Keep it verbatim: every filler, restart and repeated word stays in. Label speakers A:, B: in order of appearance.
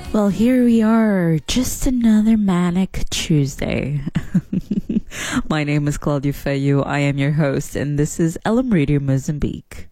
A: Well, here we are, just another manic Tuesday. My name is Claudia Feyu. I am your host, and this is Elam Radio Mozambique.